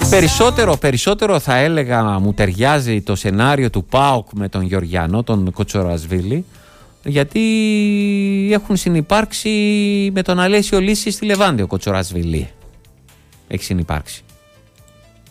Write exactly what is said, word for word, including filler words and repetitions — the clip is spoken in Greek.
Περισσότερο, περισσότερο θα έλεγα μου ταιριάζει το σενάριο του ΠΑΟΚ με τον Γεωργιανό, τον Κοτσορασβίλη, γιατί έχουν συνυπάρξει με τον Αλέσιο Λύση στη Λεβάντη ο Κοτσορασβίλη. Έχει συνυπάρξει.